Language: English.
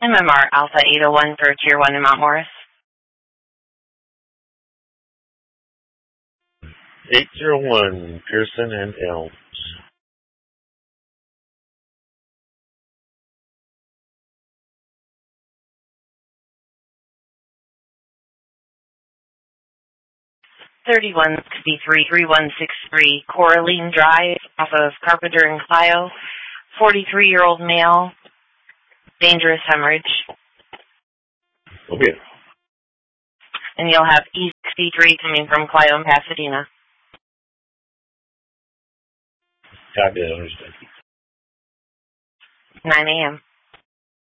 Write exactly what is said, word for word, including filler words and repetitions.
M M R Alpha eight oh one for Tier one in Mount Morris. eight zero one, Pearson and Elms. thirty-one sixty-three, three one six three, Coraline Drive, off of Carpenter and Clio. forty-three-year-old male, dangerous hemorrhage. Okay. And you'll have E sixty-three coming from Clio and Pasadena. Copy that, understood. nine a.m.